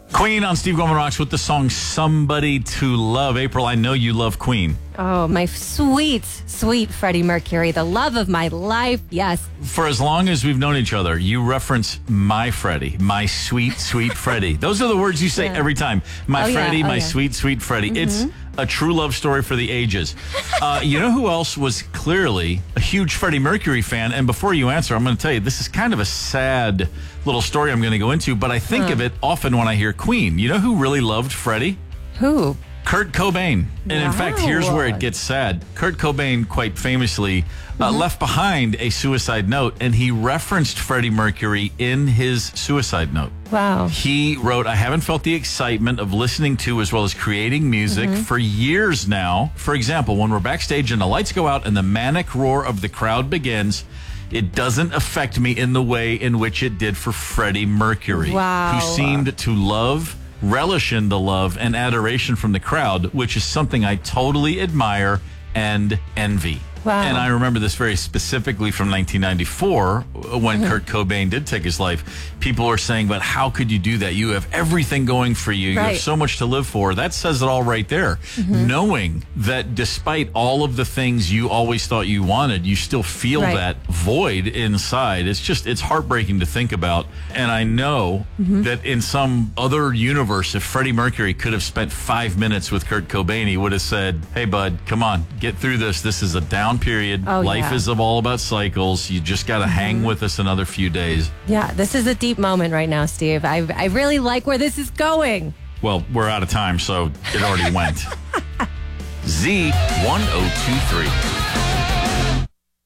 Queen on Steve Gorman Rocks with the song Somebody to Love. April, I know you love Queen. Oh, my sweet, sweet Freddie Mercury, the love of my life. Yes. For as long as we've known each other, you reference my Freddie, my sweet, sweet Freddie. Those are the words you say every time. My Freddie, my sweet, sweet Freddie. Mm-hmm. It's a true love story for the ages. You know who else was clearly a huge Freddie Mercury fan? And before you answer, I'm going to tell you, this is kind of a sad little story I'm going to go into, but I think of it often when I hear Queen. You know who really loved Freddie? Who? Kurt Cobain. And in fact, here's where it gets sad. Kurt Cobain quite famously left behind a suicide note, and he referenced Freddie Mercury in his suicide note. Wow. He wrote, I haven't felt the excitement of listening to as well as creating music for years now. For example, when we're backstage and the lights go out and the manic roar of the crowd begins, it doesn't affect me in the way in which it did for Freddie Mercury, who seemed to relish in the love and adoration from the crowd, which is something I totally admire and envy. Wow. And I remember this very specifically from 1994 when Kurt Cobain did take his life. People were saying, but how could you do that? You have everything going for you. You have so much to live for. That says it all right there. Knowing that despite all of the things you always thought you wanted, you still feel that void inside. It's heartbreaking to think about. And I know that in some other universe, if Freddie Mercury could have spent 5 minutes with Kurt Cobain, he would have said, hey, bud, come on, get through this. This is a down period. Life is all about cycles. You just got to hang with us another few days. Yeah, this is a deep moment right now, Steve. I really like where this is going. Well, we're out of time, so it already went. Z1023.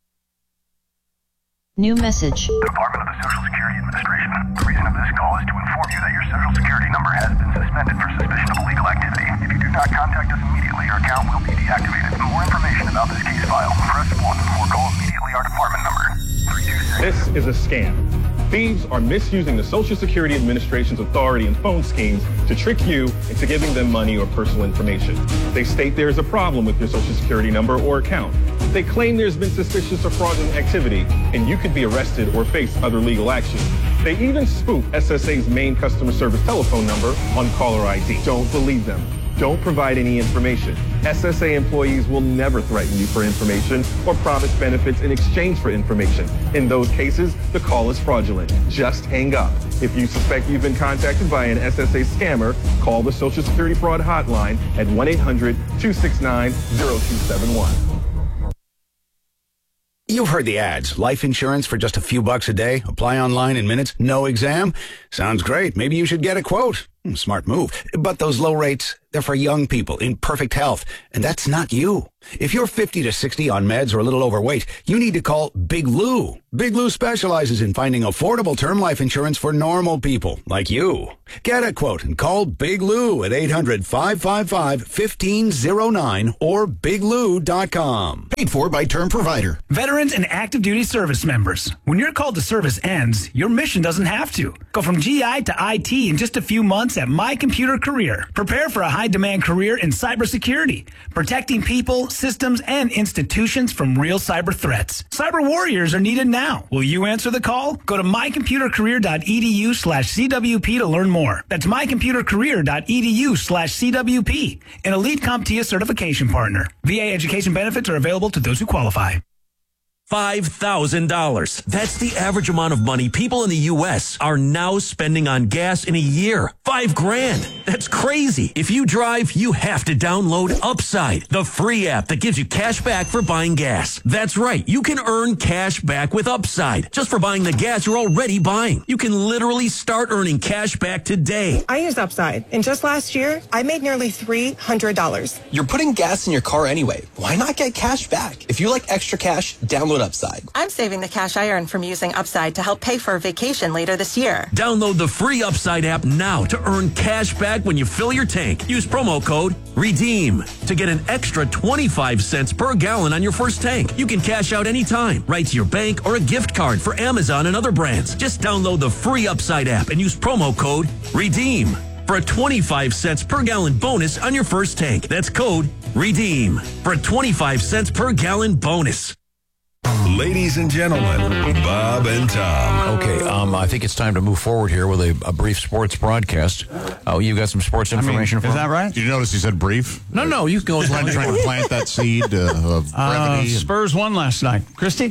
New message. Department of the Social Security Administration. The reason of this call is to inform you that your Social Security number has been suspended for suspicion of illegal activity. If you do not contact us immediately, your account will be deactivated. For more information about this case file, press 1 or call immediately our department number, 326. This is a scam. Thieves are misusing the Social Security Administration's authority and phone schemes to trick you into giving them money or personal information. They state there is a problem with your Social Security number or account. They claim there's been suspicious or fraudulent activity, and you could be arrested or face other legal action. They even spoof SSA's main customer service telephone number on caller ID. Don't believe them. Don't provide any information. SSA employees will never threaten you for information or promise benefits in exchange for information. In those cases, the call is fraudulent. Just hang up. If you suspect you've been contacted by an SSA scammer, call the Social Security Fraud Hotline at 1-800-269-0271. You've heard the ads. Life insurance for just a few bucks a day. Apply online in minutes. No exam. Sounds great. Maybe you should get a quote. Smart move. But those low rates, they're for young people in perfect health. And that's not you. If you're 50 to 60 on meds or a little overweight, you need to call Big Lou. Big Lou specializes in finding affordable term life insurance for normal people like you. Get a quote and call Big Lou at 800-555-1509 or biglou.com. Paid for by Term Provider. Veterans and active duty service members. When your call to service ends, your mission doesn't have to. Go from GI to IT in just a few months at My Computer Career. Prepare for a high-demand career in cybersecurity, protecting people, systems, and institutions from real cyber threats. Cyber warriors are needed now. Will you answer the call? Go to mycomputercareer.edu/CWP to learn more. That's mycomputercareer.edu/CWP, an elite CompTIA certification partner. VA education benefits are available to those who qualify. $5,000. That's the average amount of money people in the U.S. are now spending on gas in a year. $5,000. That's crazy. If you drive, you have to download Upside, the free app that gives you cash back for buying gas. That's right. You can earn cash back with Upside just for buying the gas you're already buying. You can literally start earning cash back today. I used Upside, and just last year, I made nearly $300. You're putting gas in your car anyway. Why not get cash back? If you like extra cash, download Upside. I'm saving the cash I earn from using Upside to help pay for a vacation later this year. Download the free Upside app now to earn cash back when you fill your tank. Use promo code REDEEM to get an extra 25 cents per gallon on your first tank. You can cash out anytime, right to your bank or a gift card for Amazon and other brands. Just download the free Upside app and use promo code REDEEM for a 25 cents per gallon bonus on your first tank. That's code REDEEM for a 25 cents per gallon bonus. Ladies and gentlemen, Bob and Tom. Okay, I think it's time to move forward here with a brief sports broadcast. Oh, you got some sports information for Is me? that right? Did you notice he said brief? No, you can go as long as you Trying to want. plant that seed of brevity. Spurs won last night. Christy?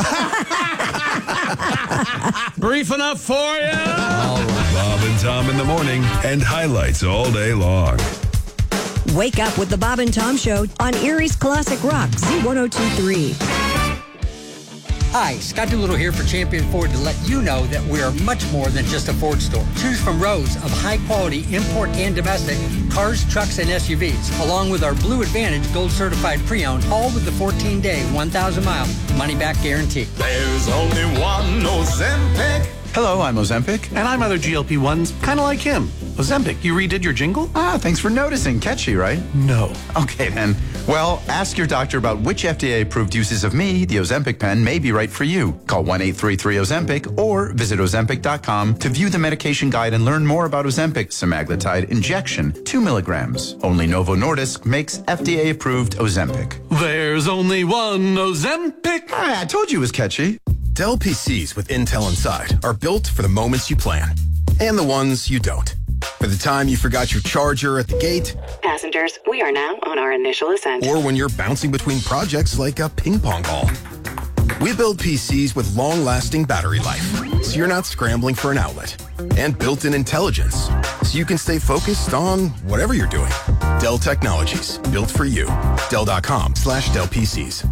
Brief enough for you? Bob and Tom in the morning and highlights all day long. Wake up with the Bob and Tom Show on Erie's Classic Rock, Z1023. Hi, Scott Doolittle here for Champion Ford to let you know that we are much more than just a Ford store. Choose from rows of high-quality import and domestic cars, trucks, and SUVs, along with our Blue Advantage Gold Certified Pre-Owned, all with the 14-day, 1,000-mile money-back guarantee. There's only one Ozempic. Hello, I'm Ozempic. And I'm other GLP-1s, kind of like him. Ozempic, you redid your jingle? Thanks for noticing. Catchy, right? No. Okay, then. Well, ask your doctor about which FDA-approved uses of me, the Ozempic pen, may be right for you. Call 1-833-OZEMPIC or visit Ozempic.com to view the medication guide and learn more about Ozempic semaglutide injection, 2 milligrams. Only Novo Nordisk makes FDA-approved Ozempic. There's only one Ozempic. I told you it was catchy. Dell PCs with Intel inside are built for the moments you plan and the ones you don't. For the time you forgot your charger at the gate. Passengers, we are now on our initial ascent. Or when you're bouncing between projects like a ping pong ball. We build PCs with long-lasting battery life, so you're not scrambling for an outlet. And built-in intelligence, so you can stay focused on whatever you're doing. Dell Technologies, built for you. Dell.com/Dell PCs.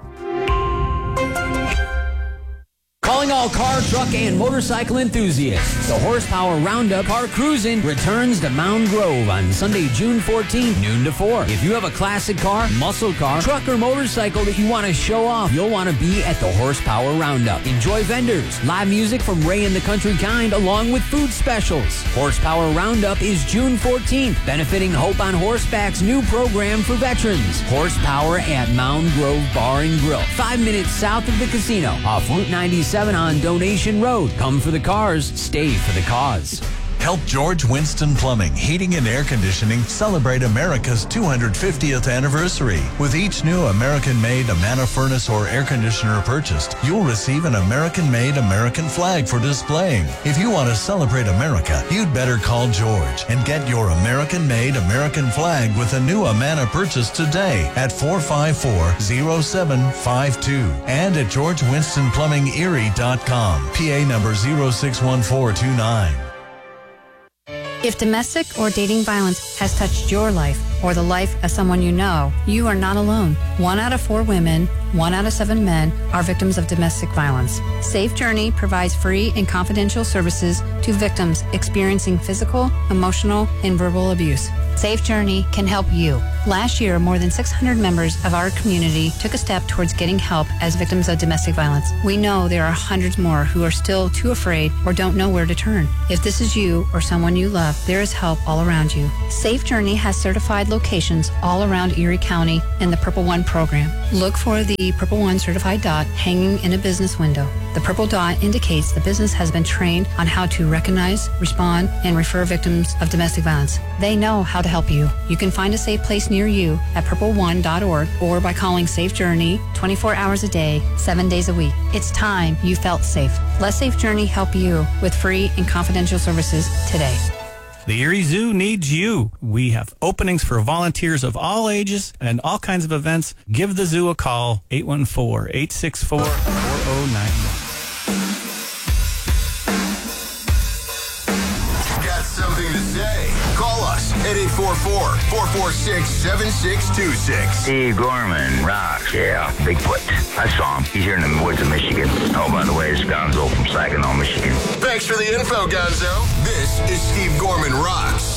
Calling all car, truck, and motorcycle enthusiasts. The Horsepower Roundup Car Cruising returns to Mound Grove on Sunday, June 14th, noon to 4. If you have a classic car, muscle car, truck, or motorcycle that you want to show off, you'll want to be at the Horsepower Roundup. Enjoy vendors, live music from Ray and the Country Kind, along with food specials. Horsepower Roundup is June 14th, benefiting Hope on Horseback's new program for veterans. Horsepower at Mound Grove Bar and Grill, 5 minutes south of the casino, off Route 97 on Donation Road. Come for the cars, stay for the cause. Help George Winston Plumbing, Heating and Air Conditioning celebrate America's 250th anniversary. With each new American-made Amana furnace or air conditioner purchased, you'll receive an American-made American flag for displaying. If you want to celebrate America, you'd better call George and get your American-made American flag with a new Amana purchase today at 454-0752 and at GeorgeWinstonPlumbingErie.com. PA number 061429. If domestic or dating violence has touched your life or the life of someone you know, you are not alone. 1 out of 4 women, 1 out of 7 men are victims of domestic violence. Safe Journey provides free and confidential services to victims experiencing physical, emotional, and verbal abuse. Safe Journey can help you. Last year, more than 600 members of our community took a step towards getting help as victims of domestic violence. We know there are hundreds more who are still too afraid or don't know where to turn. If this is you or someone you love, there is help all around you. Safe Journey has certified locations all around Erie County in the Purple One program. Look for the Purple One certified dot hanging in a business window. The purple dot indicates the business has been trained on how to recognize, respond, and refer victims of domestic violence. They know how to help you. You can find a safe place near you at purpleone.org or by calling Safe Journey 24 hours a day, 7 days a week. It's time you felt safe. Let Safe Journey help you with free and confidential services today. The Erie Zoo needs you. We have openings for volunteers of all ages and all kinds of events. Give the zoo a call, 814-864-4091. Something to say? Call us at 844-446-7626. Steve Gorman rocks. Yeah, Bigfoot. I saw him. He's here in the woods of Michigan. Oh, by the way, it's Gonzo from Saginaw, Michigan. Thanks for the info, Gonzo. This is Steve Gorman Rocks.